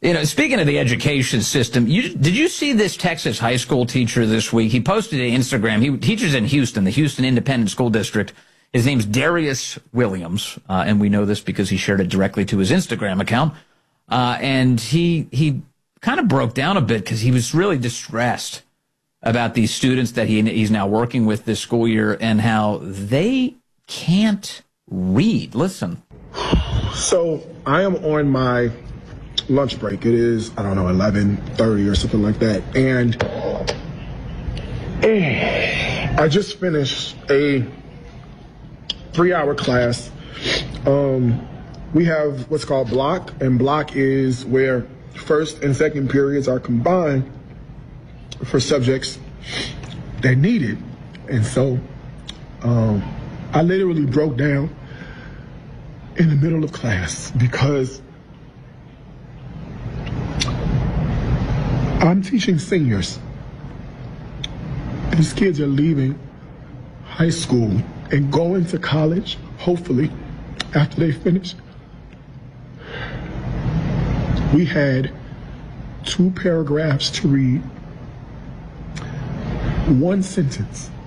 You know, speaking of the education system, did you see this Texas high school teacher this week? He posted to Instagram. He teaches in Houston, the Houston Independent School District. His name's Darius Williams, and we know this because he shared it directly to his Instagram account. And he kind of broke down a bit because he was really distressed about these students that he's now working with this school year and how they can't read. Listen. So I am on my lunch break. It is, I don't know, 11:30 or something like that. And I just finished a 3-hour class. We have what's called block, and block is where first and second periods are combined for subjects that need it. And so I literally broke down in the middle of class because I'm teaching seniors. These kids are leaving high school and going to college, hopefully, after they finish. We had 2 paragraphs to read, 1 sentence.